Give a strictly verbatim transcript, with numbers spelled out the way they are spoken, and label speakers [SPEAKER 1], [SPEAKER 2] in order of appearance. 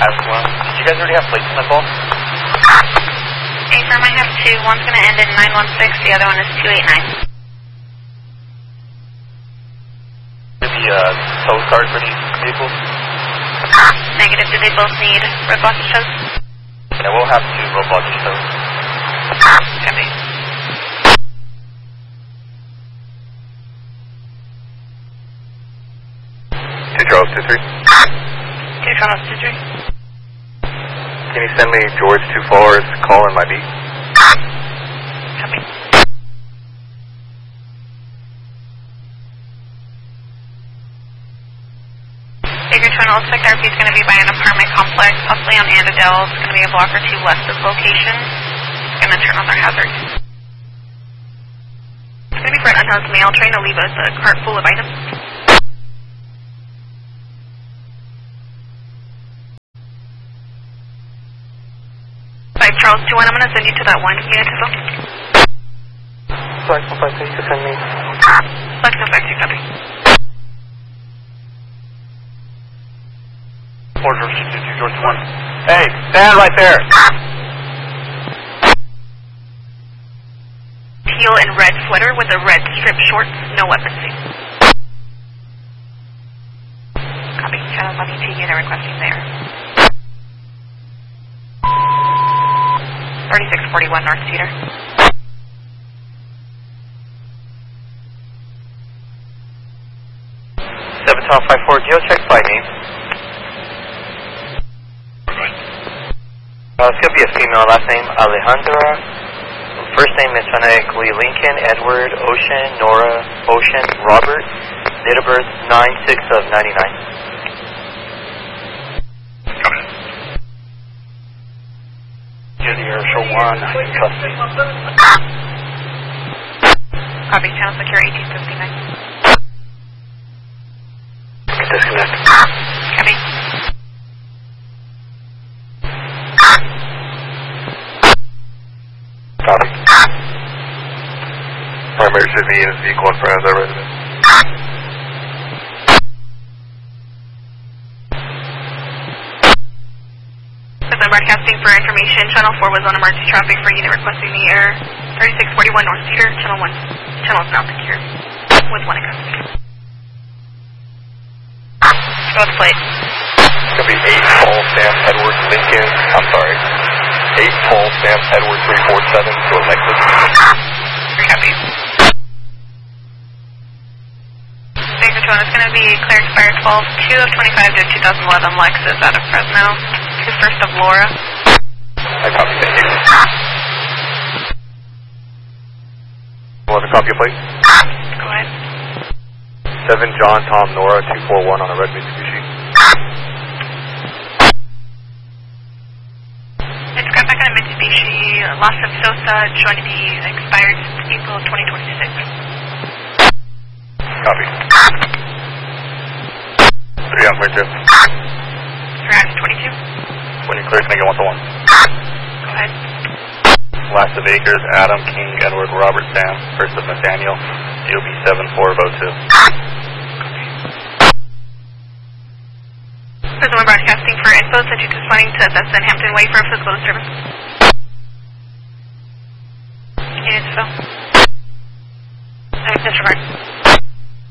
[SPEAKER 1] have one. Did you guys already have plates in the call?
[SPEAKER 2] A-firm, I have two. One's going to end in nine one six, the other one is two eight nine.
[SPEAKER 1] Is the uh, tow card for these vehicles?
[SPEAKER 2] Negative. Do they both need red blockage tows?
[SPEAKER 1] Yeah, we'll have two road blockage tows.
[SPEAKER 2] Copy.
[SPEAKER 1] Two Charles, two three.
[SPEAKER 2] Two Charles, two three.
[SPEAKER 1] Can you send me George two fours, call in my beat?
[SPEAKER 2] Copy. Figure two, looks like the R P is going to be by an apartment complex, possibly on Annandale. It's going to be a block or two west of location. It's going to turn on their hazard. It's going to be for an unhoused male trying to leave us a cart full of items. five Charles two one, I'm going to send you to that one unit as well.
[SPEAKER 1] Flex one five two, you can send me.
[SPEAKER 2] Flex one five two, copy.
[SPEAKER 1] Order sixty-two, George one. Hey, stand right there.
[SPEAKER 2] Teal and red sweater with a red strip shorts, no weapons seen. Copy, channel one E T unit requesting there. thirty-six forty-one North Cedar.
[SPEAKER 1] seven twelve five four, geocheck by name. Uh, it's going to be a female, last name Alejandra. First name is phonetically Lincoln, Edward, Ocean, Nora, Ocean, Robert. Date of birth nine six of ninety-nine. Coming in. Junior Show one, custody.
[SPEAKER 2] Copy, channel secure eighteen fifty-nine.
[SPEAKER 1] Disconnect.
[SPEAKER 2] Copy.
[SPEAKER 1] Copy. Primary should be in his vehicle in front of the resident.
[SPEAKER 2] I'm broadcasting for information. Channel four was on emergency traffic for unit requesting the air. thirty-six forty-one North Cedar. Channel one. Channel is now secure. With one in custody. Go with plate.
[SPEAKER 1] It's going to be eight Paul Sam Edward Lincoln. I'm sorry. eight Paul Sam Edward three four seven to Alexis.
[SPEAKER 2] Copy. Baker two, it's going to be clear expired twelve two of twenty-five to two thousand eleven Lexus out of Fresno. Two first of Laura.
[SPEAKER 1] I copy, thank you. Want to copy, please?
[SPEAKER 2] Go ahead.
[SPEAKER 1] seven John Tom Nora two four one on a red Mitsubishi.
[SPEAKER 2] It's got back on a Mitsubishi, Los of Sosa, showing to be expired since April twenty twenty-six.
[SPEAKER 1] Copy. three on right there.
[SPEAKER 2] three on twenty-two.
[SPEAKER 1] When you're clear, can I get one to one?
[SPEAKER 2] Go ahead.
[SPEAKER 1] Last of Acres, Adam, King, Edward, Robert, Sam, first of Nathaniel, A O B seven four oh two.
[SPEAKER 2] Prism broadcasting for info, subject is flying to Destin Hampton Way for a physical disturbance. Unit info. Uh, disregard.